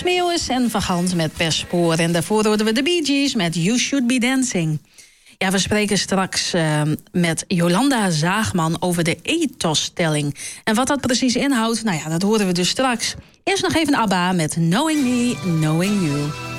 Guus Meeuwis en Van Gans met Per Spoor. En daarvoor hoorden we de Bee Gees met You Should Be Dancing. Ja, we spreken straks met Jolanda Zaagman over de ethos-stelling. En wat dat precies inhoudt, nou ja, dat horen we dus straks. Eerst nog even ABBA met Knowing Me, Knowing You.